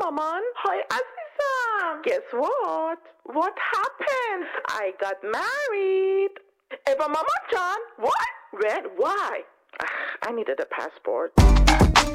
Maman. Hi, Azizam. Guess what? What happened? I got married. Eva, Mama John. What? When? Why? I needed a passport.